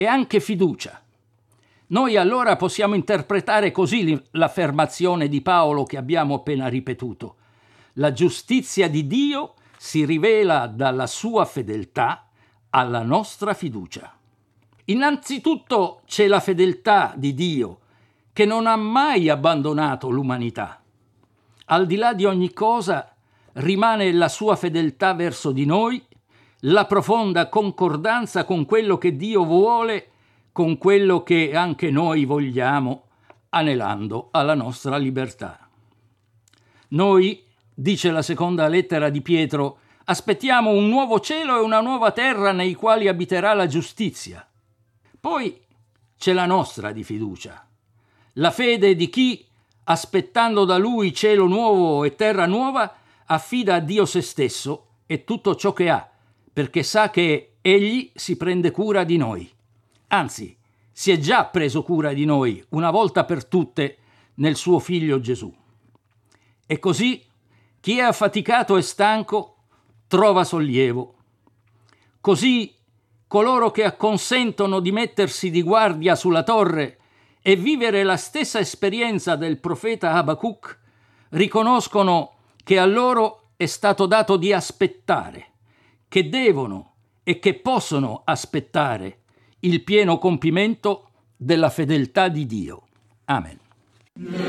e anche fiducia. Noi allora possiamo interpretare così l'affermazione di Paolo che abbiamo appena ripetuto. La giustizia di Dio si rivela dalla sua fedeltà alla nostra fiducia. Innanzitutto c'è la fedeltà di Dio, che non ha mai abbandonato l'umanità. Al di là di ogni cosa rimane la sua fedeltà verso di noi, la profonda concordanza con quello che Dio vuole, con quello che anche noi vogliamo, anelando alla nostra libertà. Noi, dice la seconda lettera di Pietro, aspettiamo un nuovo cielo e una nuova terra nei quali abiterà la giustizia. Poi c'è la nostra di fiducia, la fede di chi, aspettando da Lui cielo nuovo e terra nuova, affida a Dio se stesso e tutto ciò che ha, perché sa che Egli si prende cura di noi. Anzi, si è già preso cura di noi, una volta per tutte, nel suo Figlio Gesù. E così chi è affaticato e stanco trova sollievo. Così coloro che acconsentono di mettersi di guardia sulla torre e vivere la stessa esperienza del profeta Abacuc riconoscono che a loro è stato dato di aspettare, che devono e che possono aspettare il pieno compimento della fedeltà di Dio. Amen.